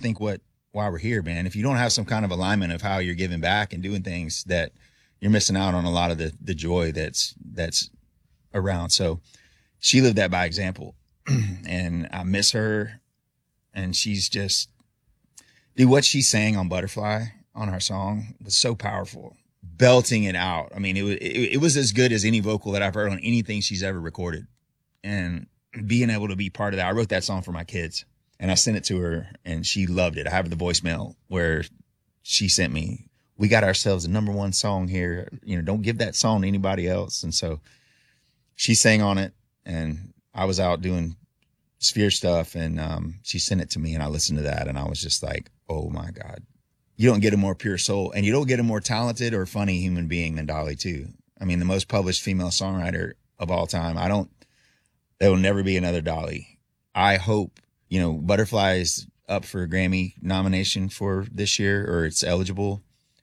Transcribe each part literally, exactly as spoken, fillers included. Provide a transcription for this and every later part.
think what why we're here, man. If you don't have some kind of alignment of how you're giving back and doing things, that you're missing out on a lot of the the joy that's that's around. So she lived that by example, and I miss her. And she's just, dude, what she sang on Butterfly on our song was so powerful, belting it out. I mean, it was it, it was as good as any vocal that I've heard on anything she's ever recorded, and being able to be part of that. I wrote that song for my kids, and I sent it to her, and she loved it. I have the voicemail where she sent me, "We got ourselves a number one song here. You know, don't give that song to anybody else." And so she sang on it, and I was out doing Sphere stuff, and um, she sent it to me, and I listened to that, and I was just like, oh my God. You don't get a more pure soul, and you don't get a more talented or funny human being than Dolly too. I mean, the most published female songwriter of all time. I don't, there will never be another Dolly. I hope, you know, Butterfly is up for a Grammy nomination for this year, or it's eligible.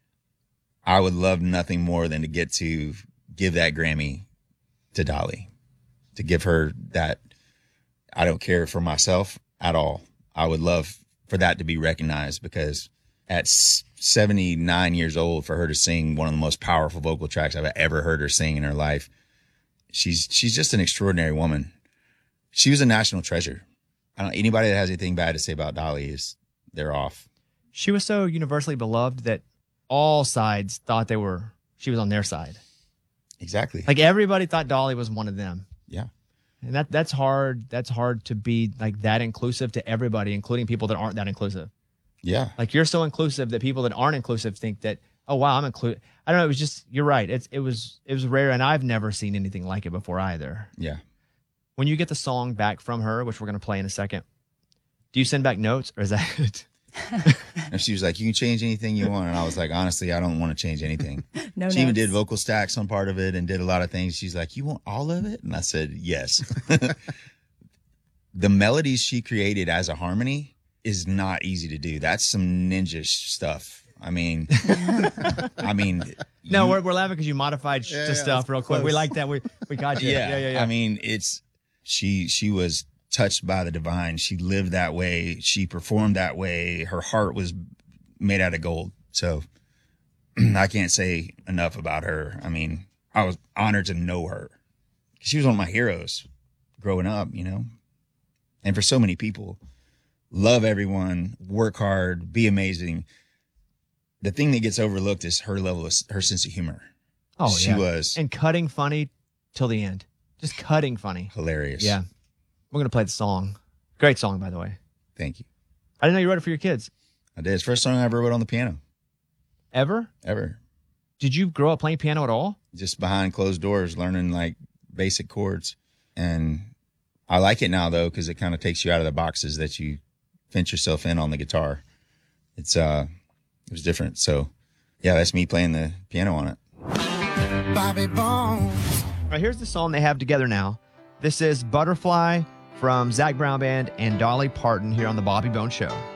I would love nothing more than to get to give that Grammy to Dolly, to give her that. I don't care for myself at all. I would love for that to be recognized, because at seventy-nine years old, for her to sing one of the most powerful vocal tracks I've ever heard her sing in her life, she's she's just an extraordinary woman. She was a national treasure. I don't, anybody that has anything bad to say about Dolly is, they're off. She was so universally beloved that all sides thought they were, she was on their side. Exactly. Like everybody thought Dolly was one of them. Yeah. And that that's hard. That's hard to be like that inclusive to everybody, including people that aren't that inclusive. Yeah. Like you're so inclusive that people that aren't inclusive think that, oh wow, I'm included. I don't know. It was just, you're right. It's it was it was rare, and I've never seen anything like it before either. Yeah. When you get the song back from her, which we're gonna play in a second, do you send back notes, or is that it? And she was like, "You can change anything you want," and I was like, "Honestly, I don't want to change anything." No, she notes. even did vocal stacks on part of it and did a lot of things. She's like, "You want all of it?" And I said, "Yes." The melodies she created as a harmony is not easy to do. That's some ninja stuff. I mean, I mean, no, you, we're we're laughing because you modified Yeah, the yeah, stuff real quick. close. We like that. We we got you. yeah, yeah, yeah. yeah. I mean, it's she. She was touched by the divine. She lived that way. She performed that way. Her heart was made out of gold. So I can't say enough about her. I mean, I was honored to know her. She was one of my heroes growing up, you know, and for so many people, love everyone, work hard, be amazing. The thing that gets overlooked is her level of her sense of humor. Oh, she yeah. was and cutting funny till the end, just cutting funny. hilarious. Yeah, we're gonna play the song. Great song, by the way. Thank you. I didn't know you wrote it for your kids. I did. It's the first song I ever wrote on the piano, Ever? ever. Did you grow up playing piano at all? Just behind closed doors, learning like basic chords. And I like it now though, because it kind of takes you out of the boxes that you fence yourself in on the guitar. It's uh, it was different. So yeah, that's me playing the piano on it. Bobby Bones. All right, here's the song they have together now. This is Butterfly from Zac Brown Band and Dolly Parton here on the Bobby Bones Show.